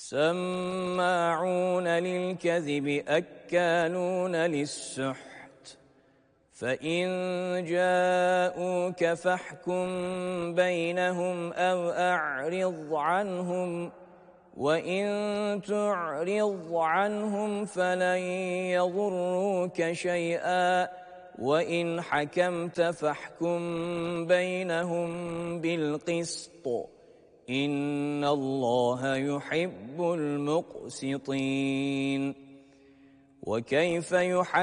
سماعون للكذب أكالون للسحت فإن جاءوك فاحكم بينهم أو أعرض عنهم وإن تعرض عنهم فلن يضروك شيئا وإن حكمت فاحكم بينهم بالقسط إن الله يحب المقسطين. وكيف